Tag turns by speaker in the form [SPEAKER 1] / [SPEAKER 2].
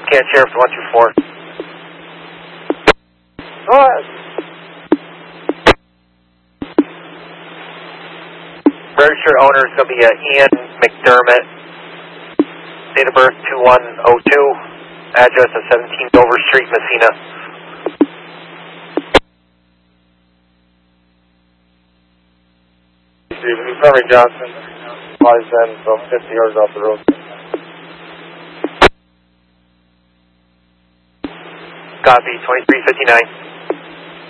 [SPEAKER 1] Scan Sheriff 124.
[SPEAKER 2] Go ahead.
[SPEAKER 1] Registered owner is going to be Ian McDermott. Date of birth 2102. Address of 17 Dover Street, Messina.
[SPEAKER 2] Montgomery Johnson. Flies in about 50 yards off the road.
[SPEAKER 1] Copy, 2359.